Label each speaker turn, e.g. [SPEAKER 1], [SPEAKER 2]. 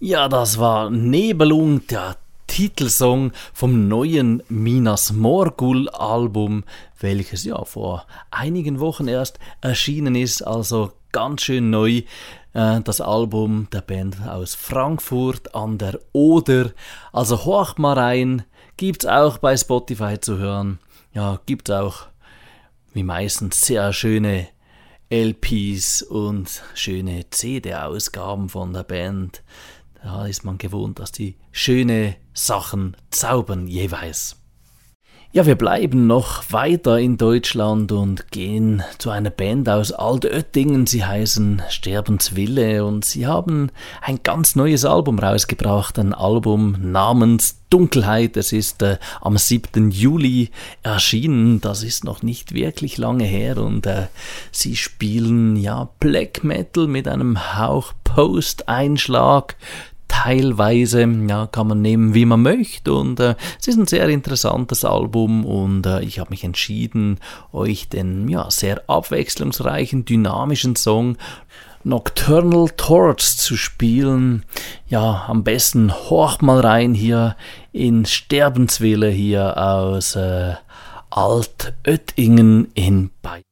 [SPEAKER 1] Ja, das war Nebelung, der Titelsong vom neuen Minas Morgul Album, welches ja vor einigen Wochen erst erschienen ist, also ganz schön neu. Das Album der Band aus Frankfurt an der Oder, also horcht mal rein, gibt's auch bei Spotify zu hören. Ja, gibt's auch wie meistens sehr schöne LPs und schöne CD-Ausgaben von der Band. Da ist man gewohnt, dass die schöne Sachen zaubern jeweils. Ja, wir bleiben noch weiter in Deutschland und gehen zu einer Band aus Altöttingen. Sie heißen Sterbenswille und sie haben ein ganz neues Album rausgebracht. Ein Album namens Dunkelheit. Es ist am 7. Juli erschienen. Das ist noch nicht wirklich lange her und sie spielen ja Black Metal mit einem Hauch Post-Einschlag. Teilweise, ja, kann man nehmen, wie man möchte und es ist ein sehr interessantes Album und ich habe mich entschieden, euch den sehr abwechslungsreichen, dynamischen Song Nocturnal Torch zu spielen. Ja, am besten horcht mal rein hier in Sterbenswille hier aus Altöttingen in Bayern.